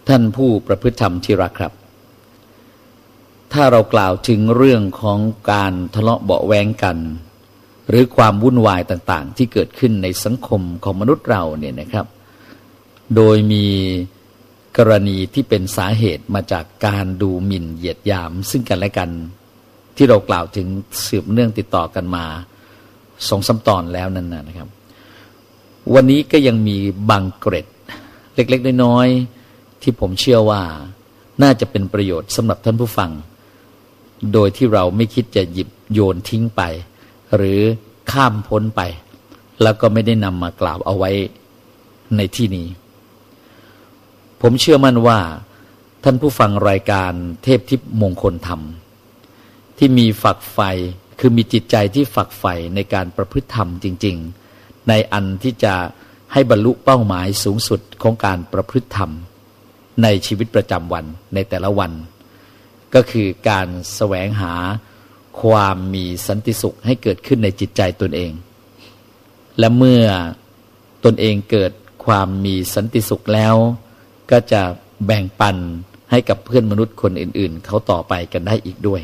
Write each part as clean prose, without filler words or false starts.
ท่านผู้ประพฤติธรรมที่รักครับถ้าเรากล่าวถึงเรื่องของการทะเลาะเบาะแว้งกันหรือความวุ่นวายต่างๆที่เกิดขึ้นในสังคมของมนุษย์เราเนี่ยนะครับโดยมีกรณีที่เป็นสาเหตุมาจากการดูหมิ่นเหยียดหยามซึ่งกันและกันที่เรากล่าวถึงสืบเนื่องติดต่อกันมา2-3 ตอนแล้วนั่นนะครับวันนี้ก็ยังมีบางเกร็ดเล็กๆน้อยๆที่ผมเชื่อว่าน่าจะเป็นประโยชน์สำหรับท่านผู้ฟังโดยที่เราไม่คิดจะหยิบโยนทิ้งไปหรือข้ามพ้นไปแล้วก็ไม่ได้นำมากล่าวเอาไว้ในที่นี้ผมเชื่อมั่นว่าท่านผู้ฟังรายการเทพทิพย์มงคลธรรมที่มีฝักใฝ่คือมีจิตใจที่ฝักใฝ่ในการประพฤติธรรมจริงๆในอันที่จะให้บรรลุเป้าหมายสูงสุดของการประพฤติธรรมในชีวิตประจำวันในแต่ละวันก็คือการแสวงหาความมีสันติสุขให้เกิดขึ้นในจิตใจตนเองและเมื่อตนเองเกิดความมีสันติสุขแล้วก็จะแบ่งปันให้กับเพื่อนมนุษย์คนอื่นๆเขาต่อไปกันได้อีกด้วย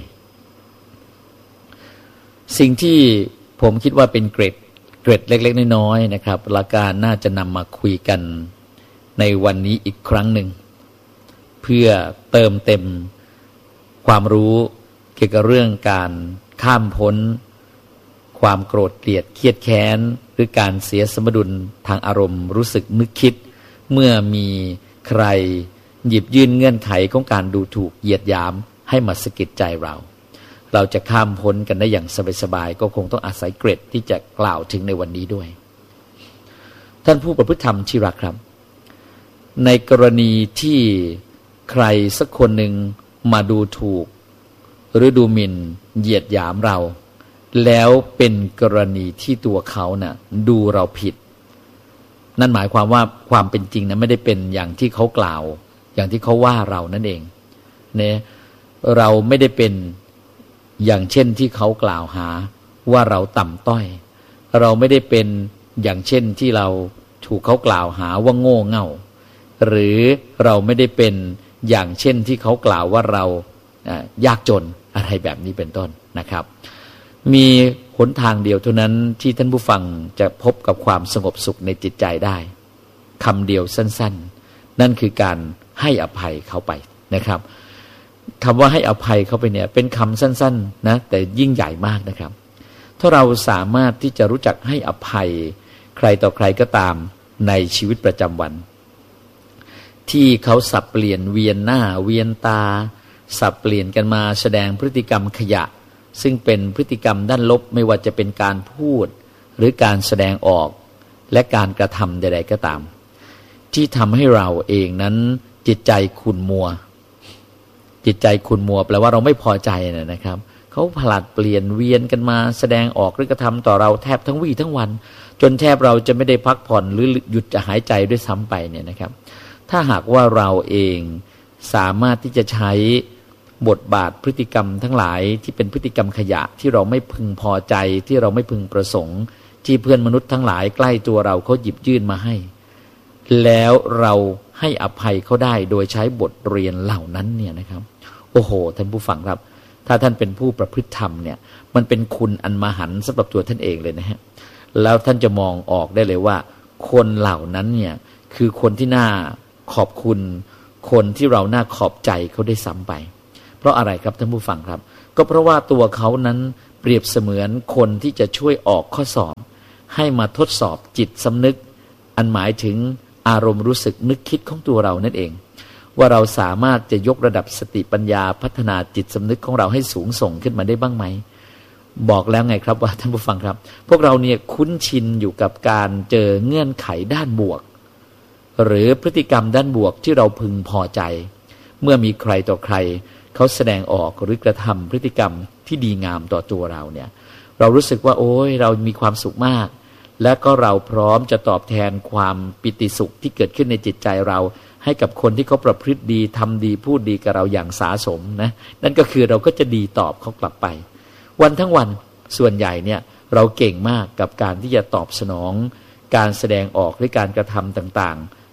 สิ่งที่ผมคิดว่าเป็นเกร็ดเล็กๆน้อยๆนะครับหลักการน่าจะนำมาคุยกันในวันนี้อีกครั้งหนึ่งเพื่อเติมเต็มความรู้เกี่ยวกับเรื่องการข้ามพ้นความโกรธเกลียดเครียดแค้นหรือการเสียสมดุลทางอารมณ์รู้สึกนึกคิดเมื่อมีใครหยิบยื่นเงื่อนไขของการดูถูกเหยียดหยามให้มาสะกิดใจเราจะข้ามพ้นกันได้อย่างสบายๆก็คงต้องอาศัยเกร็ดที่จะกล่าวถึงในวันนี้ด้วยท่านผู้ประพฤติธรรมที่รักครับในกรณีที่ใครสักคนหนึ่งมาดูถูกหรือดูหมิ่นเหยียดหยามเราแล้วเป็นกรณีที่ตัวเขาน่ะดูเราผิดนั่นหมายความว่าความเป็นจริงนะไม่ได้เป็นอย่างที่เขากล่าวอย่างที่เขาว่าเรานั่นเองเนี่ยเราไม่ได้เป็นอย่างเช่นที่เขากล่าวหาว่าเราต่ำต้อยเราไม่ได้เป็นอย่างเช่นที่เราถูกเขากล่าวหาว่าโง่เง่าหรือเราไม่ได้เป็นอย่างเช่นที่เขากล่าวว่าเรายากจนอะไรแบบนี้เป็นต้นนะครับมีหนทางเดียวเท่านั้นที่ท่านผู้ฟังจะพบกับความสงบสุขในจิตใจได้คำเดียวสั้นๆนั่นคือการให้อภัยเขาไปนะครับคำว่าให้อภัยเขาไปเนี่ยเป็นคำสั้นๆนะแต่ยิ่งใหญ่มากนะครับถ้าเราสามารถที่จะรู้จักให้อภัยใครต่อใครก็ตามในชีวิตประจำวันที่เขาสับเปลี่ยนเวียนหน้าเวียนตาสับเปลี่ยนกันมาแสดงพฤติกรรมขยะซึ่งเป็นพฤติกรรมด้านลบไม่ว่าจะเป็นการพูดหรือการแสดงออกและการกระทำใดๆก็ตามที่ทำให้เราเองนั้นจิตใจขุ่นมัวจิตใจขุ่นมัวแปลว่าเราไม่พอใจนะครับเขาผลัดเปลี่ยนเวียนกันมาแสดงออกหรือกระทำต่อเราแทบทั้งวี่ทั้งวันจนแทบเราจะไม่ได้พักผ่อนหรือหยุดจะหายใจด้วยซ้ำไปเนี่ยนะครับถ้าหากว่าเราเองสามารถที่จะใช้บทบาทพฤติกรรมทั้งหลายที่เป็นพฤติกรรมขยะที่เราไม่พึงพอใจที่เราไม่พึงประสงค์ที่เพื่อนมนุษย์ทั้งหลายใกล้ตัวเราเขาหยิบยื่นมาให้แล้วเราให้อภัยเขาได้โดยใช้บทเรียนเหล่านั้นเนี่ยนะครับโอ้โหท่านผู้ฟังครับถ้าท่านเป็นผู้ประพฤติธรรมเนี่ยมันเป็นคุณอันมหันต์สำหรับตัวท่านเองเลยนะฮะแล้วท่านจะมองออกได้เลยว่าคนเหล่านั้นเนี่ยคือคนที่น่าขอบคุณคนที่เราน่าขอบใจเขาได้ซ้ำไปเพราะอะไรครับท่านผู้ฟังครับก็เพราะว่าตัวเขานั้นเปรียบเสมือนคนที่จะช่วยออกข้อสอบให้มาทดสอบจิตสำนึกอันหมายถึงอารมณ์รู้สึกนึกคิดของตัวเรานั่นเองว่าเราสามารถจะยกระดับสติปัญญาพัฒนาจิตสำนึกของเราให้สูงส่งขึ้นมาได้บ้างไหมบอกแล้วไงครับว่าท่านผู้ฟังครับพวกเราเนี่ยคุ้นชินอยู่กับการเจอเงื่อนไขด้านบวกหรือพฤติกรรมด้านบวกที่เราพึงพอใจเมื่อมีใครต่อใครเขาแสดงออกหรือกระทำพฤติกรรมที่ดีงามต่อตัวเราเนี่ยเรารู้สึกว่าโอ้ยเรามีความสุขมากและก็เราพร้อมจะตอบแทนความปิติสุขที่เกิดขึ้นในจิตใจเราให้กับคนที่เขาประพฤติดีทำดีพูดดีกับเราอย่างสาสมนะนั่นก็คือเราก็จะดีตอบเขากลับไปวันทั้งวันส่วนใหญ่เนี่ยเราเก่งมากกับการที่จะตอบสนองการแสดงออกหรือการกระทำต่างๆ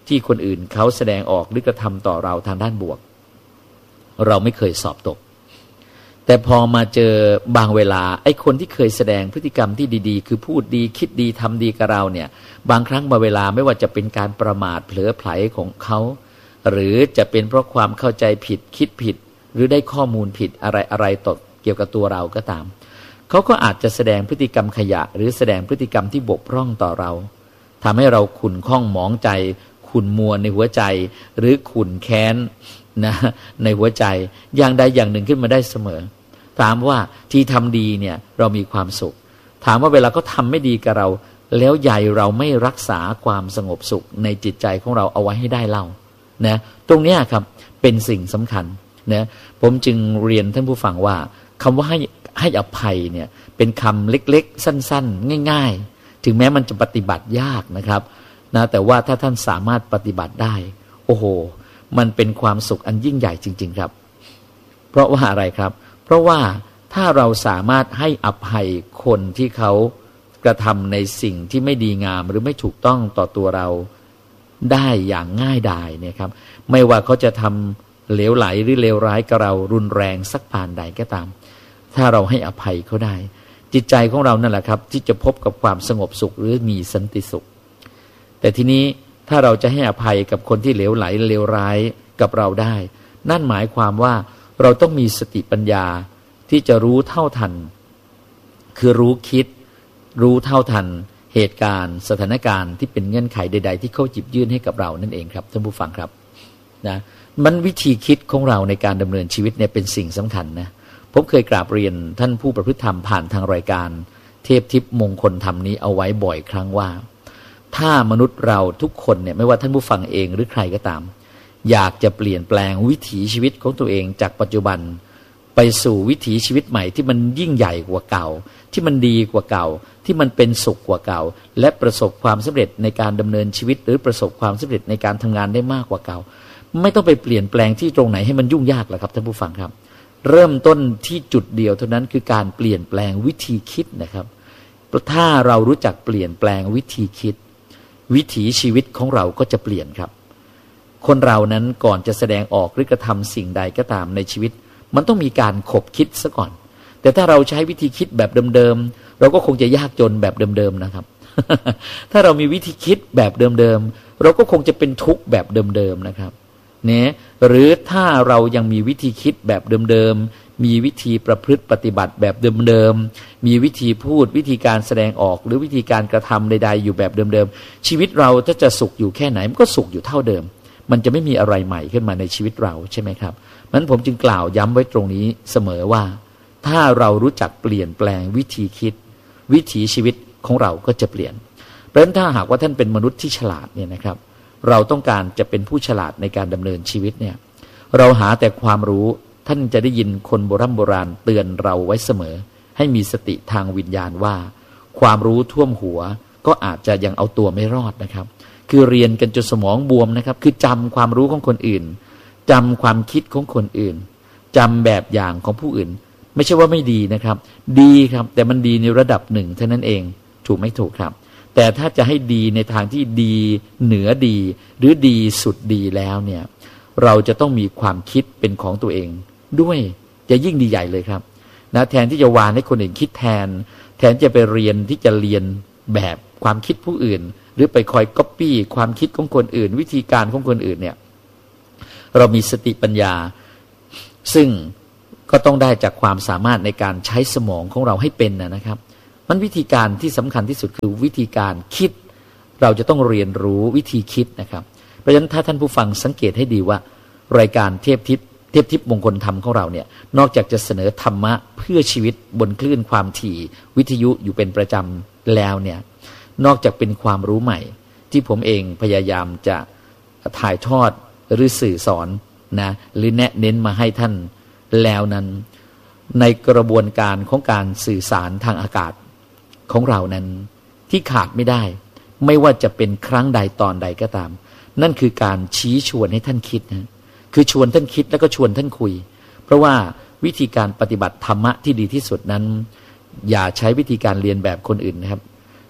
ที่คนอื่นเขาแสดงออกหรือกระทำต่อเราทางด้านบวกเราไม่เคยสอบตกแต่พอมาเจอบางเวลาไอ้คนที่เคยแสดงพฤติกรรมที่ดีๆคือพูดดีคิดดีทำดีกับเราเนี่ยบางครั้งบางเวลาไม่ว่าจะเป็นการประมาทเผลอไผลของเขาหรือจะเป็นเพราะความเข้าใจผิดคิดผิดหรือได้ข้อมูลผิดอะไรต่อเกี่ยวกับตัวเราก็ตามเขาก็อาจจะแสดงพฤติกรรมขยะหรือแสดงพฤติกรรมที่บกพร่องต่อเราทำให้เราขุ่นข้องหมองใจขุ่นมัวในหัวใจหรือขุ่นแค้นนะในหัวใจอย่างใดอย่างหนึ่งขึ้นมาได้เสมอถามว่าที่ทำดีเนี่ยเรามีความสุขถามว่าเวลาเขาทำไม่ดีกับเราแล้วใหญ่เราไม่รักษาความสงบสุขในจิตใจของเราเอาไว้ให้ได้เล่านะตรงนี้ครับเป็นสิ่งสำคัญนะผมจึงเรียนท่านผู้ฟังว่าคำว่าให้อภัยเนี่ยเป็นคำเล็กๆสั้นๆง่ายๆถึงแม้มันจะปฏิบัติยากนะครับนะแต่ว่าถ้าท่านสามารถปฏิบัติได้โอ้โหมันเป็นความสุขอันยิ่งใหญ่จริงๆครับเพราะว่าอะไรครับเพราะว่าถ้าเราสามารถให้อภัยคนที่เขากระทำในสิ่งที่ไม่ดีงามหรือไม่ถูกต้องต่อตัวเราได้อย่างง่ายดายเนี่ยครับไม่ว่าเขาจะทำเหลวไหลหรือเลวร้ายกับเรารุนแรงสักปานใดก็ตามถ้าเราให้อภัยเขาได้จิตใจของเรานั่นแหละครับที่จะพบกับความสงบสุขหรือมีสันติสุขแต่ทีนี้ถ้าเราจะให้อภัยกับคนที่เหลวไหลเลวร้ายกับเราได้นั่นหมายความว่าเราต้องมีสติปัญญาที่จะรู้เท่าทันคือรู้คิดรู้เท่าทันเหตุการณ์สถานการณ์ที่เป็นเงื่อนไขใดๆที่เขาหยิบยื่นให้กับเรานั่นเองครับท่านผู้ฟังครับนะมันวิธีคิดของเราในการดำเนินชีวิตเนี่ยเป็นสิ่งสำคัญนะผมเคยกราบเรียนท่านผู้ประพฤติธรรมผ่านทางรายการเทพทิพย์มงคลธรรมนี้เอาไว้บ่อยครั้งว่าถ้ามนุษย์เราทุกคนเนี่ยไม่ว่าท่านผู้ฟังเองหรือใครก็ตามอยากจะเปลี่ยนแปลงวิถีชีวิตของตัวเองจากปัจจุบันไปสู่วิถีชีวิตใหม่ที่มันยิ่งใหญ่กว่าเก่าที่มันดีกว่าเก่าที่มันเป็นสุขกว่าเก่าและประสบความสำเร็จในการดำเนินชีวิตหรือประสบความสำเร็จในการทำงานได้มากกว่าเก่าไม่ต้องไปเปลี่ยนแปลงที่ตรงไหนให้มันยุ่งยากหรอกครับท่านผู้ฟังครับเริ่มต้นที่จุดเดียวเท่านั้นคือการเปลี่ยนแปลงวิธีคิดนะครับถ้าเรารู้จักเปลี่ยนแปลงวิธีคิดวิถีชีวิตของเราก็จะเปลี่ยนครับคนเรานั้นก่อนจะแสดงออกหรือกระทำสิ่งใดก็ตามในชีวิตมันต้องมีการขบคิดซะก่อนแต่ถ้าเราใช้วิธีคิดแบบเดิมๆเราก็คงจะยากจนแบบเดิมๆนะครับ ถ้าเรามีวิธีคิดแบบเดิมๆเราก็คงจะเป็นทุกข์แบบเดิมๆนะครับเนี่ยหรือถ้าเรายังมีวิธีคิดแบบเดิมๆมีวิธีประพฤติปฏิบัติแบบเดิมๆมีวิธีพูดวิธีการแสดงออกหรือวิธีการกระทำใดๆอยู่แบบเดิมๆชีวิตเราถ้าจะสุขอยู่แค่ไหนมันก็สุขอยู่เท่าเดิมมันจะไม่มีอะไรใหม่ขึ้นมาในชีวิตเราใช่ไหมครับนั้นผมจึงกล่าวย้ำไว้ตรงนี้เสมอว่าถ้าเรารู้จักเปลี่ยนแปลงวิธีคิดวิถีชีวิตของเราก็จะเปลี่ยนเพราะฉะนั้นถ้าหากว่าท่านเป็นมนุษย์ที่ฉลาดเนี่ยนะครับเราต้องการจะเป็นผู้ฉลาดในการดำเนินชีวิตเนี่ยเราหาแต่ความรู้ท่านจะได้ยินคนโบราณเตือนเราไว้เสมอให้มีสติทางวิญญาณว่าความรู้ท่วมหัวก็อาจจะยังเอาตัวไม่รอดนะครับคือเรียนกันจนสมองบวมนะครับคือจำความรู้ของคนอื่นจำความคิดของคนอื่นจำแบบอย่างของผู้อื่นไม่ใช่ว่าไม่ดีนะครับดีครับแต่มันดีในระดับหนึ่งเท่านั้นเองถูกไม่ถูกครับแต่ถ้าจะให้ดีในทางที่ดีเหนือดีหรือดีสุดดีแล้วเนี่ยเราจะต้องมีความคิดเป็นของตัวเองด้วยจะยิ่งดีใหญ่เลยครับนะแทนที่จะวานให้คนอื่นคิดแทนจะไปเรียนที่จะเรียนแบบความคิดผู้อื่นหรือไปคอยก๊อปปี้ความคิดของคนอื่นวิธีการของคนอื่นเนี่ยเรามีสติปัญญาซึ่งก็ต้องได้จากความสามารถในการใช้สมองของเราให้เป็นนะครับมันวิธีการที่สำคัญที่สุดคือวิธีการคิดเราจะต้องเรียนรู้วิธีคิดนะครับเพราะฉะนั้นถ้าท่านผู้ฟังสังเกตให้ดีว่ารายการเทพทิพย์มงคลธรรมของเราเนี่ยนอกจากจะเสนอธรรมะเพื่อชีวิตบนคลื่นความถี่วิทยุอยู่เป็นประจำแล้วเนี่ยนอกจากเป็นความรู้ใหม่ที่ผมเองพยายามจะถ่ายทอดหรือสื่อสอนนะหรือแนะเน้นมาให้ท่านแล้วนั้นในกระบวนการของการสื่อสารทางอากาศของเรานั้นที่ขาดไม่ได้ไม่ว่าจะเป็นครั้งใดตอนใดก็ตามนั่นคือการชี้ชวนให้ท่านคิดนะคือชวนท่านคิดแล้วก็ชวนท่านคุยเพราะว่าวิธีการปฏิบัติธรรมะที่ดีที่สุดนั้นอย่าใช้วิธีการเรียนแบบคนอื่นนะครับ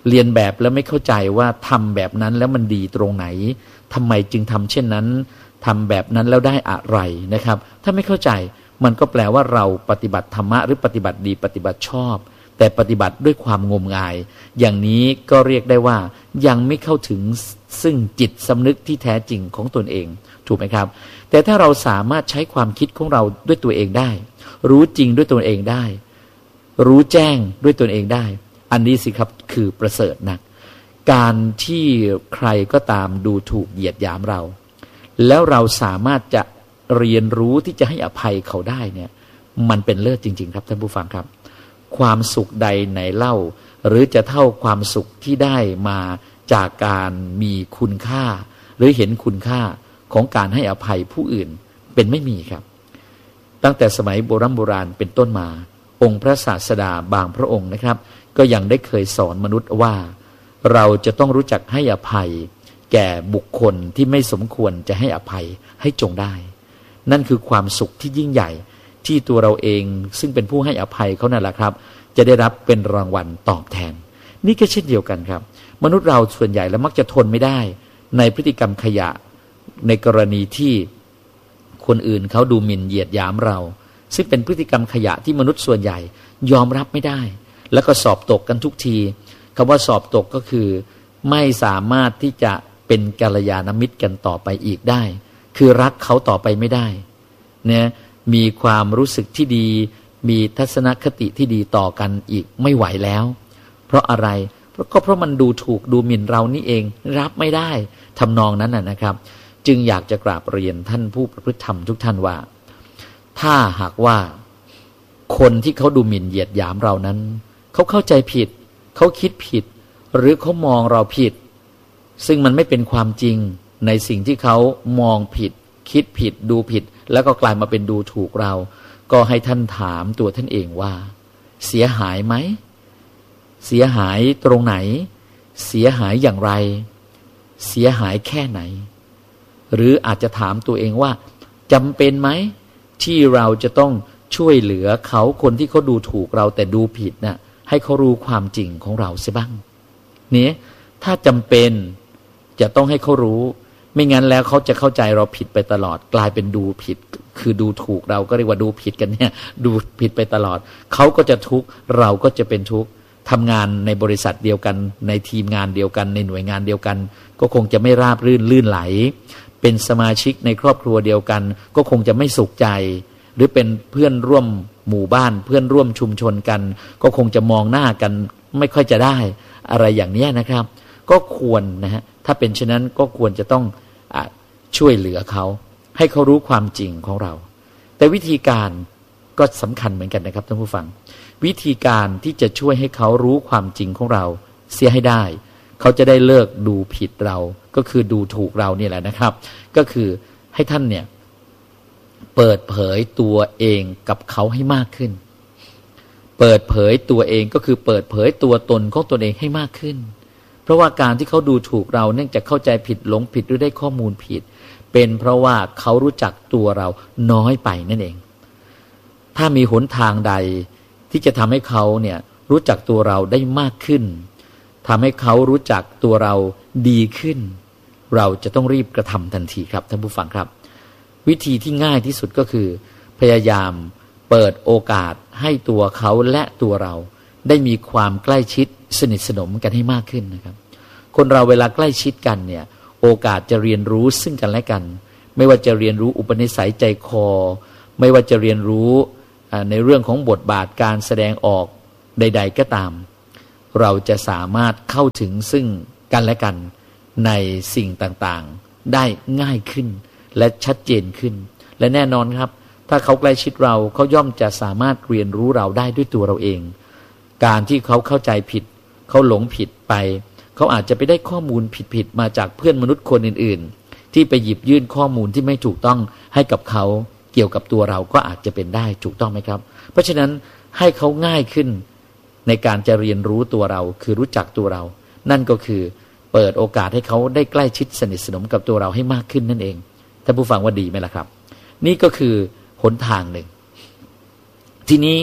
เรียนแบบแล้วไม่เข้าใจว่าทำแบบนั้นแล้วมันดีตรงไหนทำไมจึงทำเช่นนั้นทำแบบนั้นแล้วได้อะไรนะครับถ้าไม่เข้าใจมันก็แปลว่าเราปฏิบัติธรรมะหรือปฏิบัติดีปฏิบัติชอบแต่ปฏิบัติด้วยความงมงายอย่างนี้ก็เรียกได้ว่ายังไม่เข้าถึงซึ่งจิตสำนึกที่แท้จริงของตนเองถูกไหมครับแต่ถ้าเราสามารถใช้ความคิดของเราด้วยตัวเองได้รู้จริงด้วยตนเองได้รู้แจ้งด้วยตนเองได้อันนี้สิครับคือประเสริฐนักการที่ใครก็ตามดูถูกเหยียดหยามเราแล้วเราสามารถจะเรียนรู้ที่จะให้อภัยเขาได้เนี่ยมันเป็นเลิศจริงๆครับท่านผู้ฟังครับความสุขใดไหนเล่าหรือจะเท่าความสุขที่ได้มาจากการมีคุณค่าหรือเห็นคุณค่าของการให้อภัยผู้อื่นเป็นไม่มีครับตั้งแต่สมัยโบราณเป็นต้นมาองค์พระศาสดาบางพระองค์นะครับก็ยังได้เคยสอนมนุษย์ว่าเราจะต้องรู้จักให้อภัยแก่บุคคลที่ไม่สมควรจะให้อภัยให้จงได้นั่นคือความสุขที่ยิ่งใหญ่ที่ตัวเราเองซึ่งเป็นผู้ให้อภัยเขานั่นแหละครับจะได้รับเป็นรางวัลตอบแทนนี่ก็เช่นเดียวกันครับมนุษย์เราส่วนใหญ่แล้วมักจะทนไม่ได้ในพฤติกรรมขยะในกรณีที่คนอื่นเขาดูหมิ่นเหยียดหยามเราซึ่งเป็นพฤติกรรมขยะที่มนุษย์ส่วนใหญ่ยอมรับไม่ได้แล้วก็สอบตกกันทุกทีคำว่าสอบตกก็คือไม่สามารถที่จะเป็นกัลยาณมิตรกันต่อไปอีกได้คือรักเขาต่อไปไม่ได้เนี่ยมีความรู้สึกที่ดีมีทัศนคติที่ดีต่อกันอีกไม่ไหวแล้วเพราะอะไรเพราะมันดูถูกดูหมิ่นเรานี่เองรับไม่ได้ทำนองนั้นนะครับจึงอยากจะกราบเรียนท่านผู้ประพฤติธรรมทุกท่านว่าถ้าหากว่าคนที่เขาดูหมิ่นเหยียดหยามเรานั้นเขาเข้าใจผิดเขาคิดผิดหรือเขามองเราผิดซึ่งมันไม่เป็นความจริงในสิ่งที่เขามองผิดคิดผิดดูผิดแล้วก็กลายมาเป็นดูถูกเราก็ให้ท่านถามตัวท่านเองว่าเสียหายไหมเสียหายตรงไหนเสียหายอย่างไรเสียหายแค่ไหนหรืออาจจะถามตัวเองว่าจำเป็นไหมที่เราจะต้องช่วยเหลือเขาคนที่เขาดูถูกเราแต่ดูผิดน่ะให้เขารู้ความจริงของเราเสียบ้างเนี่ยถ้าจำเป็นจะต้องให้เขารู้ไม่งั้นแล้วเขาจะเข้าใจเราผิดไปตลอดกลายเป็นดูผิดคือดูถูกเราก็เรียกว่าดูผิดกันเนี่ยดูผิดไปตลอดเขาก็จะทุกข์เราก็จะเป็นทุกข์ทำงานในบริษัทเดียวกันในทีมงานเดียวกันในหน่วยงานเดียวกันก็คงจะไม่ราบรื่นลื่นไหลเป็นสมาชิกในครอบครัวเดียวกันก็คงจะไม่สุขใจหรือเป็นเพื่อนร่วมหมู่บ้านเพื่อนร่วมชุมชนกันก็คงจะมองหน้ากันไม่ค่อยจะได้อะไรอย่างนี้นะครับก็ควรนะฮะถ้าเป็นเช่นนั้นก็ควรจะต้องช่วยเหลือเขาให้เขารู้ความจริงของเราแต่วิธีการก็สำคัญเหมือนกันนะครับท่านผู้ฟังวิธีการที่จะช่วยให้เขารู้ความจริงของเราเสียให้ได้เขาจะได้เลิกดูผิดเราก็คือดูถูกเรานี่แหละนะครับก็คือให้ท่านเนี่ยเปิดเผยตัวเองกับเขาให้มากขึ้นเปิดเผยตัวเองก็คือเปิดเผยตัวตนของตนเองให้มากขึ้นเพราะว่าการที่เขาดูถูกเราเนื่องจากเข้าใจผิดหลงผิดหรือได้ข้อมูลผิดเป็นเพราะว่าเขารู้จักตัวเราน้อยไปนั่นเองถ้ามีหนทางใดที่จะทำให้เขาเนี่ยรู้จักตัวเราได้มากขึ้นทำให้เขารู้จักตัวเราดีขึ้นเราจะต้องรีบกระทำทันทีครับท่านผู้ฟังครับวิธีที่ง่ายที่สุดก็คือพยายามเปิดโอกาสให้ตัวเขาและตัวเราได้มีความใกล้ชิดสนิทสนมกันให้มากขึ้นนะครับคนเราเวลาใกล้ชิดกันเนี่ยโอกาสจะเรียนรู้ซึ่งกันและกันไม่ว่าจะเรียนรู้อุปนิสัยใจคอไม่ว่าจะเรียนรู้ในเรื่องของบทบาทการแสดงออกใดๆก็ตามเราจะสามารถเข้าถึงซึ่งกันและกันในสิ่งต่างๆได้ง่ายขึ้นและชัดเจนขึ้นและแน่นอนครับถ้าเขาใกล้ชิดเราเขาย่อมจะสามารถเรียนรู้เราได้ด้วยตัวเราเองการที่เขาเข้าใจผิดเขาหลงผิดไปเขาอาจจะไปได้ข้อมูลผิดๆมาจากเพื่อนมนุษย์คนอื่นๆที่ไปหยิบยื่นข้อมูลที่ไม่ถูกต้องให้กับเขาเกี่ยวกับตัวเราก็อาจจะเป็นได้ถูกต้องไหมครับเพราะฉะนั้นให้เขาง่ายขึ้นในการจะเรียนรู้ตัวเราคือรู้จักตัวเรานั่นก็คือเปิดโอกาสให้เขาได้ใกล้ชิดสนิทสนมกับตัวเราให้มากขึ้นนั่นเองท่านผู้ฟังว่าดีไหมล่ะครับนี่ก็คือหนทางหนึ่งทีนี้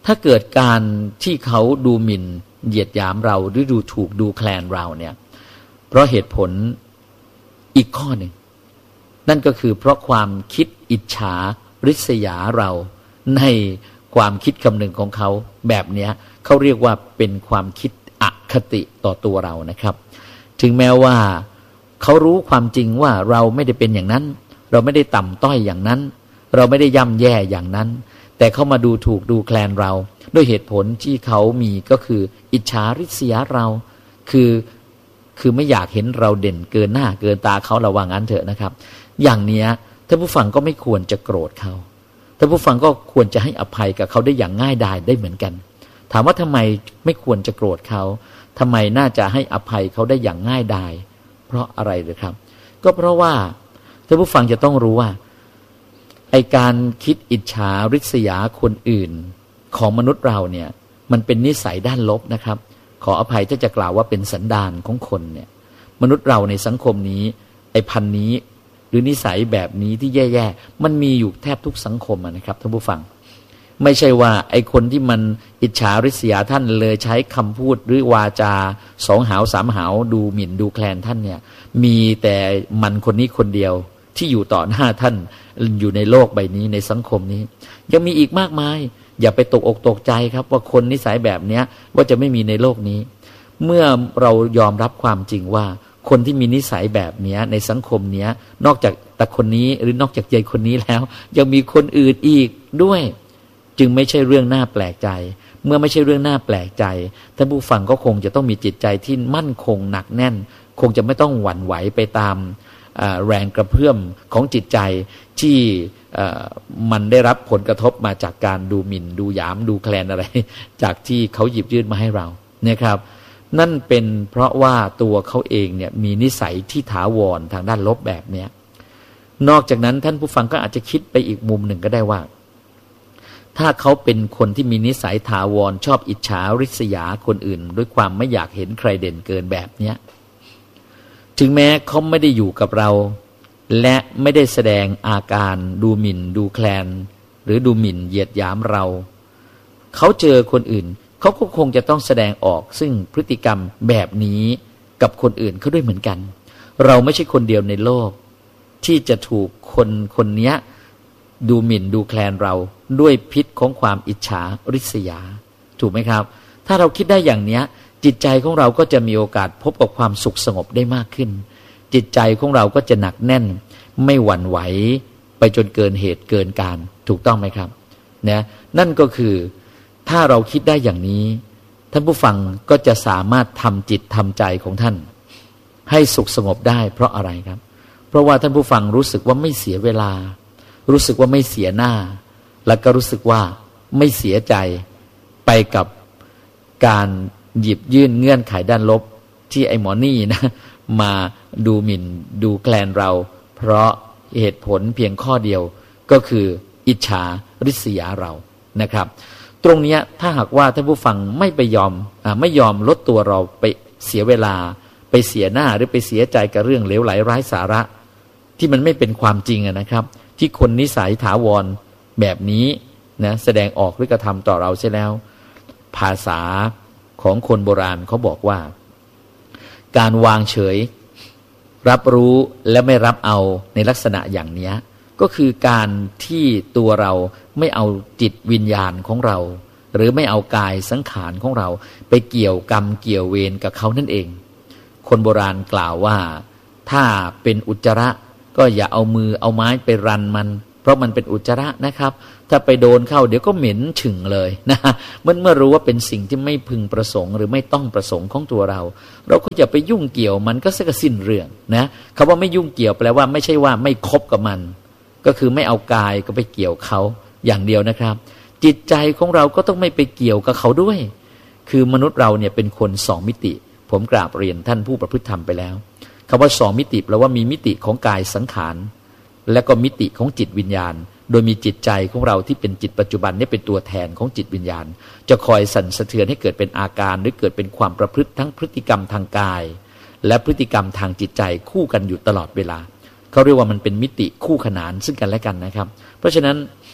ถ้าเกิดการที่เขาดูหมิ่นเหยียดหยามเราหรือดูถูกดูแคลนเราเนี่ยเพราะเหตุผลอีกข้อหนึ่งนั่นก็คือเพราะความคิดอิจฉาริษยาเราในความคิดคำนึงของเขาแบบนี้เขาเรียกว่าเป็นความคิดอคติต่อตัวเรานะครับถึงแม้ว่าเขารู้ความจริงว่าเราไม่ได้เป็นอย่างนั้นเราไม่ได้ต่ำต้อยอย่างนั้นเราไม่ได้ย่ำแย่อย่างนั้นแต่เขามาดูถูกดูแคลนเราด้วยเหตุผลที่เขามีก็คืออิจฉาริษยาเราคือไม่อยากเห็นเราเด่นเกินหน้าเกินตาเขาระวังงั้นเถอะนะครับอย่างเนี้ยท่านผู้ฟังก็ไม่ควรจะโกรธเขาท่านผู้ฟังก็ควรจะให้อภัยกับเขาได้อย่างง่ายดายได้เหมือนกันถามว่าทำไมไม่ควรจะโกรธเขาทำไมน่าจะให้อภัยเขาได้อย่างง่ายดายเพราะอะไรหรือครับก็เพราะว่าท่านผู้ฟังจะต้องรู้ว่าไอการคิดอิจฉาริษยาคนอื่นของมนุษย์เราเนี่ยมันเป็นนิสัยด้านลบนะครับขออภัยถ้าจะกล่าวว่าเป็นสันดานของคนเนี่ยมนุษย์เราในสังคมนี้ไอพันนี้หรือนิสัยแบบนี้ที่แย่ๆมันมีอยู่แทบทุกสังคมนะครับท่านผู้ฟังไม่ใช่ว่าไอคนที่มันอิจฉาริษยาท่านเลยใช้คำพูดหรือวาจาสองหาวสามหาวดูหมิ่นดูแคลนท่านเนี่ยมีแต่มันคนนี้คนเดียวที่อยู่ต่อหน้าท่านอยู่ในโลกใบนี้ในสังคมนี้ยังมีอีกมากมายอย่าไปตกอกตกใจครับว่าคนนิสัยแบบนี้ว่าจะไม่มีในโลกนี้เมื่อเรายอมรับความจริงว่าคนที่มีนิสัยแบบนี้ในสังคมนี้นอกจากแต่คนนี้หรือนอกจากยายคนนี้แล้วยังมีคนอื่นอีกด้วยจึงไม่ใช่เรื่องน่าแปลกใจเมื่อไม่ใช่เรื่องน่าแปลกใจท่านผู้ฟังก็คงจะต้องมีจิตใจที่มั่นคงหนักแน่นคงจะไม่ต้องหวั่นไหวไปตามแรงกระเพื่อมของจิตใจที่มันได้รับผลกระทบมาจากการดูหมิ่นดูหยามดูแคลนอะไรจากที่เขาหยิบยื่นมาให้เรานะครับนั่นเป็นเพราะว่าตัวเขาเองเนี่ยมีนิสัยที่ถาวรทางด้านลบแบบเนี้ยนอกจากนั้นท่านผู้ฟังก็อาจจะคิดไปอีกมุมหนึ่งก็ได้ว่าถ้าเขาเป็นคนที่มีนิสัยถาวรชอบอิจฉาริษยาคนอื่นด้วยความไม่อยากเห็นใครเด่นเกินแบบเนี้ยถึงแม้เขาไม่ได้อยู่กับเราและไม่ได้แสดงอาการดูหมิ่นดูแคลนหรือดูหมิ่นเหยียดหยามเราเขาเจอคนอื่นเขาก็คงจะต้องแสดงออกซึ่งพฤติกรรมแบบนี้กับคนอื่นเขาด้วยเหมือนกันเราไม่ใช่คนเดียวในโลกที่จะถูกคนนี้ดูหมิ่นดูแคลนเราด้วยพิษของความอิจฉาริษยาถูกไหมครับถ้าเราคิดได้อย่างนี้จิตใจของเราก็จะมีโอกาสพบกับความสุขสงบได้มากขึ้นจิตใจของเราก็จะหนักแน่นไม่หวั่นไหวไปจนเกินเหตุเกินการถูกต้องไหมครับนะนั่นก็คือถ้าเราคิดได้อย่างนี้ท่านผู้ฟังก็จะสามารถทำจิตทำใจของท่านให้สุขสงบได้เพราะอะไรครับเพราะว่าท่านผู้ฟังรู้สึกว่าไม่เสียเวลารู้สึกว่าไม่เสียหน้าแล้วก็รู้สึกว่าไม่เสียใจไปกับการหยิบยื่นเงื่อนไขด้านลบที่ไอ้หมอนี่นะมาดูหมิ่นดูแคลนเราเพราะเหตุผลเพียงข้อเดียวก็คืออิจฉาริษยาเรานะครับตรงนี้ถ้าหากว่าท่านผู้ฟังไม่ยอมลดตัวเราไปเสียเวลาไปเสียหน้าหรือไปเสียใจกับเรื่องเหลวไหลไร้สาระที่มันไม่เป็นความจริงนะครับที่คนนิสัยถาวรแบบนี้นะแสดงออกหรือกระทำต่อเราใช่แล้วภาษาของคนโบราณเขาบอกว่าการวางเฉยรับรู้และไม่รับเอาในลักษณะอย่างนี้ก็คือการที่ตัวเราไม่เอาจิตวิญญาณของเราหรือไม่เอากายสังขารของเราไปเกี่ยวกรรมเกี่ยวเวรกับเขานั่นเองคนโบราณกล่าวว่าถ้าเป็นอุจจาระก็อย่าเอามือเอาไม้ไปรันมันเพราะมันเป็นอุจจาระนะครับถ้าไปโดนเข้าเดี๋ยวก็เหม็นฉึ่งเลยนะเมื่อรู้ว่าเป็นสิ่งที่ไม่พึงประสงค์หรือไม่ต้องประสงค์ของตัวเราก็อย่าไปยุ่งเกี่ยวมันก็เสียสิ้นเรื่องนะคำว่าไม่ยุ่งเกี่ยวแปลว่าไม่ใช่ว่าไม่คบกับมันก็คือไม่เอากายก็ไปเกี่ยวเขาอย่างเดียวนะครับจิตใจของเราก็ต้องไม่ไปเกี่ยวกับเขาด้วยคือมนุษย์เราเนี่ยเป็นคนสองมิติผมกราบเรียนท่านผู้ประพฤติธรรมไปแล้วคำว่าสองมิติแปลว่ามีมิติของกายสังขารและก็มิติของจิตวิญญาณโดยมีจิตใจของเราที่เป็นจิตปัจจุบันนี่เป็นตัวแทนของจิตวิญญาณจะคอยสั่นสะเทือนให้เกิดเป็นอาการหรือเกิดเป็นความประพฤติทั้งพฤติกรรมทางกายและพฤติกรรมทางจิตใจคู่กันอยู่ตลอดเวลาเขาเรียกว่ามันเป็นมิติคู่ขนานซึ่งกันและกันนะครับเพราะฉะนั้น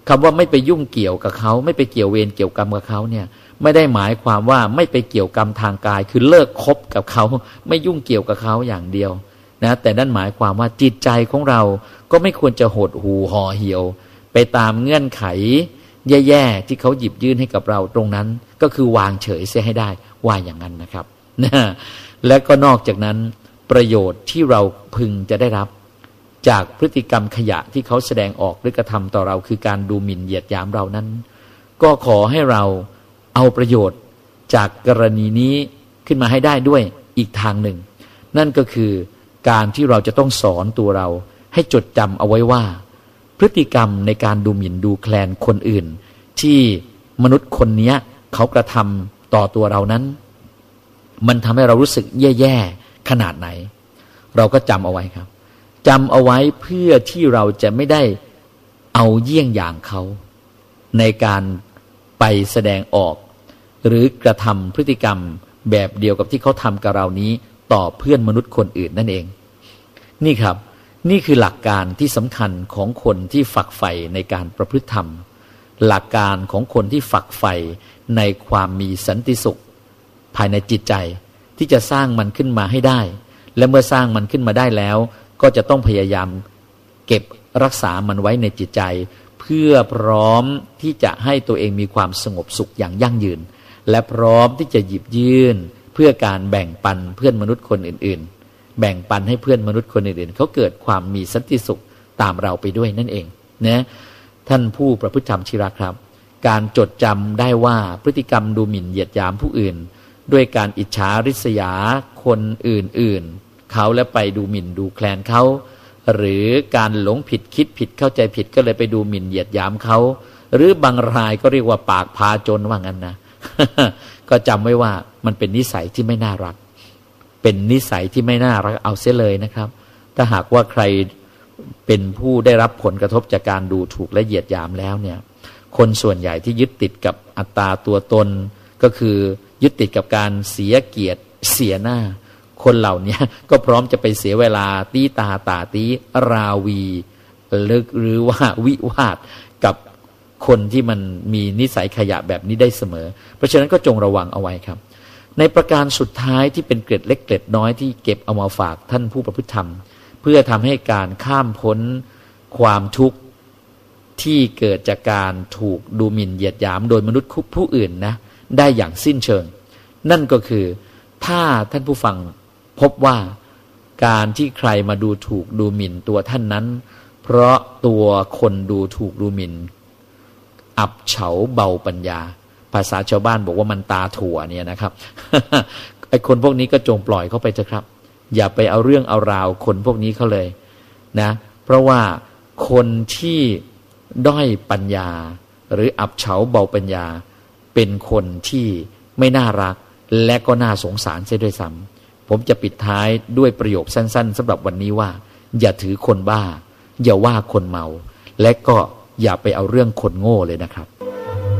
คำว่าไม่ไปยุ่งเกี่ยวกับเขาไม่ไปเกี่ยวเวรเกี่ยวกรรมกับเขาเนี่ยไม่ได้หมายความว่าไม่ไปเกี่ยวกรรมทางกายคือเลิกคบกับเขาไม่ยุ่งเกี่ยวกับเขาอย่างเดียวนะแต่นั่นหมายความว่าจิตใจของเราก็ไม่ควรจะหดหู่ห่อเหี่ยวไปตามเงื่อนไขแย่ๆที่เขาหยิบยื่นให้กับเราตรงนั้นก็คือวางเฉยเสียให้ได้ว่าอย่างนั้นนะครับนะและก็นอกจากนั้นประโยชน์ที่เราพึงจะได้รับจากพฤติกรรมขยะที่เขาแสดงออกหรือกระทำต่อเราคือการดูหมิ่นเหยียดหยามเรานั้นก็ขอให้เราเอาประโยชน์จากกรณีนี้ขึ้นมาให้ได้ด้วยอีกทางหนึ่งนั่นก็คือการที่เราจะต้องสอนตัวเราให้จดจำเอาไว้ว่าพฤติกรรมในการดูหมิ่นดูแคลนคนอื่นที่มนุษย์คนนี้เขากระทำต่อตัวเรานั้นมันทำให้เรารู้สึกแย่ๆขนาดไหนเราก็จำเอาไว้ครับจำเอาไว้เพื่อที่เราจะไม่ได้เอาเยี่ยงอย่างเขาในการไปแสดงออกหรือกระทำพฤติกรรมแบบเดียวกับที่เขาทำกับเรานี้ต่อเพื่อนมนุษย์คนอื่นนั่นเองนี่ครับนี่คือหลักการที่สำคัญของคนที่ฝักใฝ่ในการประพฤติธรรมหลักการของคนที่ฝักใฝ่ในความมีสันติสุขภายในจิตใจที่จะสร้างมันขึ้นมาให้ได้และเมื่อสร้างมันขึ้นมาได้แล้วก็จะต้องพยายามเก็บรักษามันไว้ในจิตใจเพื่อพร้อมที่จะให้ตัวเองมีความสงบสุขอย่างยั่งยืนและพร้อมที่จะหยิบยื่นเพื่อการแบ่งปันเพื่อนมนุษย์คนอื่นๆแบ่งปันให้เพื่อนมนุษย์คนอื่นๆเขาเกิดความมีสันติสุขตามเราไปด้วยนั่นเองนะท่านผู้ประพฤติธรรมชิระครับการจดจำได้ว่าพฤติกรรมดูหมิ่นเหยียดหยามผู้อื่นด้วยการอิจฉาริษยาคนอื่นๆเขาและไปดูหมิ่นดูแคลนเขาหรือการหลงผิดคิดผิดเข้าใจผิดก็เลยไปดูหมิ่นเหยียดหยามเขาหรือบางรายก็เรียกว่าปากพาจนว่างั้นนะ ก็จำไว้ว่ามันเป็นนิสัยที่ไม่น่ารักเป็นนิสัยที่ไม่น่ารักเอาเสียเลยนะครับถ้าหากว่าใครเป็นผู้ได้รับผลกระทบจากการดูถูกและเหยียดหยามแล้วเนี่ยคนส่วนใหญ่ที่ยึดติดกับอัตตาตัวตนก็คือยึดติดกับการเสียเกียรติเสียหน้าคนเหล่านี้ก็พร้อมจะไปเสียเวลาตีตาตาตีราวีหรือว่าวิวาทกับคนที่มันมีนิสัยขยะแบบนี้ได้เสมอเพราะฉะนั้นก็จงระวังเอาไว้ครับในประการสุดท้ายที่เป็นเกร็ดเล็กเกร็ดน้อยที่เก็บเอามาฝากท่านผู้ประพฤติธรรมเพื่อทำให้การข้ามพ้นความทุกข์ที่เกิดจากการถูกดูหมิ่นเหยียดหยามโดยมนุษย์ผู้อื่นนะได้อย่างสิ้นเชิงนั่นก็คือถ้าท่านผู้ฟังพบว่าการที่ใครมาดูถูกดูหมิ่นตัวท่านนั้นเพราะตัวคนดูถูกดูหมิ่นอับเฉาเบาปัญญาภาษาชาวบ้านบอกว่ามันตาถั่วเนี่ยนะครับ ไอ้คนพวกนี้ก็จงปล่อยเขาไปเถอะครับอย่าไปเอาเรื่องเอาราวคนพวกนี้เขาเลยนะเพราะว่าคนที่ด้อยปัญญาหรืออับเฉาเบาปัญญาเป็นคนที่ไม่น่ารักและก็น่าสงสารเสียด้วยซ้ำผมจะปิดท้ายด้วยประโยคสั้นๆสำหรับวันนี้ว่าอย่าถือคนบ้าอย่าว่าคนเมาและก็อย่าไปเอาเรื่องคนโง่เลยนะครับ